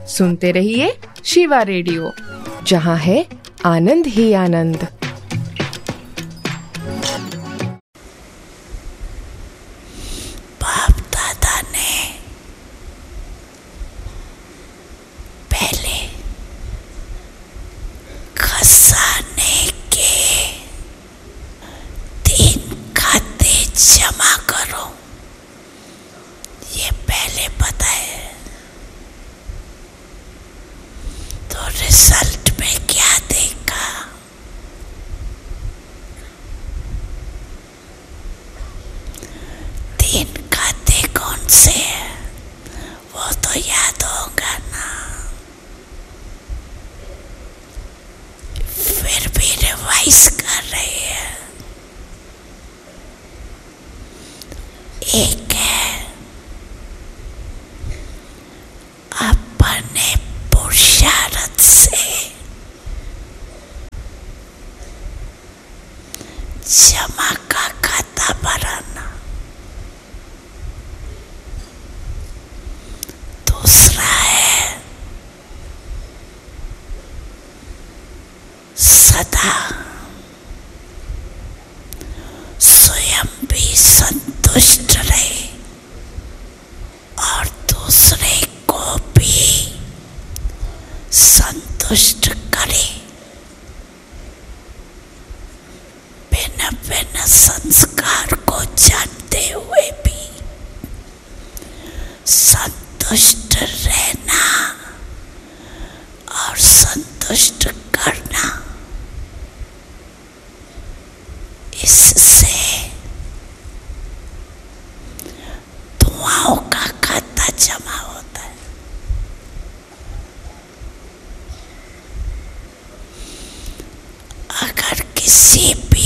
सुनते रहिए शिवा रेडियो, जहाँ है आनंद ही आनंद। बाप दादा ने पहले खजाने के 3 खाते जमा करो, ये पहले बताए। तो रिजल्ट में क्या देखा? 3 खाते कौन से हैं वो तो याद होगा ना, फिर भी रिवाइज कर रहे हैं। एक है अपने पुरुषार्थ से जमा का खाता भराना, दूसरा है सदा स्वयं भी संतुष्ट रहे और दूसरे को भी संतुष्ट करे, बिना बिना संस्कार को जानते हुए भी संतुष्ट रहना और संतुष्ट करना। इससे दुआओं का खाता जमा होता है। अगर किसी भी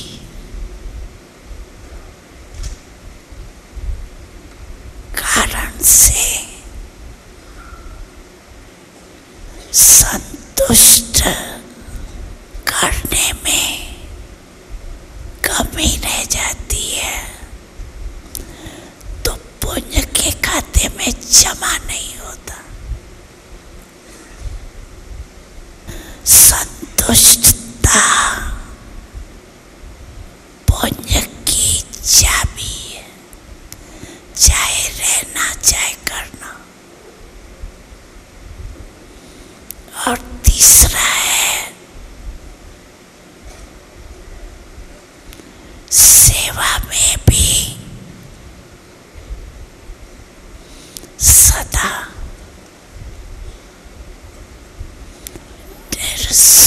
कारण से संतुष्ट करने में कमी रह जाती है तो पुण्य के खाते में जमा नहीं होता। संतुष्टता पुण्य की चाबी है, चाहे रहना चाहे करना। और तीसरा है सेवा में भी सदा निरस